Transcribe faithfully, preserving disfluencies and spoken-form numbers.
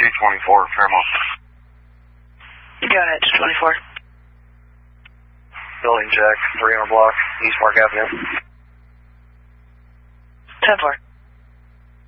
three twenty-four, Fairmont. Go ahead, twenty-four. Building check, three hundred block, East Park Avenue. ten four.